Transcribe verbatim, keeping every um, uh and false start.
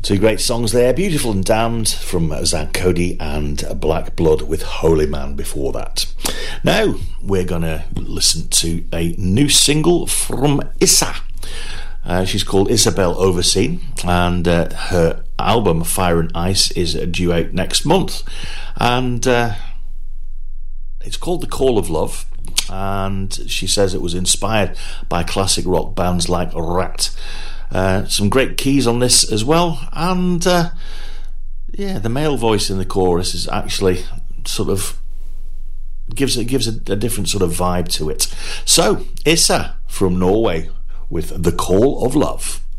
Two great songs there, Beautiful and Damned from Zach Cody and Black Blood with Holy Man before that. Now we're going to listen to a new single from Issa. Uh, she's called Isabel Overseen, and uh, her album Fire and Ice is due out next month, and uh, it's called The Call of Love, and she says it was inspired by classic rock bands like Rat. Uh, some great keys on this as well, and uh, yeah, the male voice in the chorus is actually sort of gives it gives a, a different sort of vibe to it. So Issa from Norway with The Call of Love.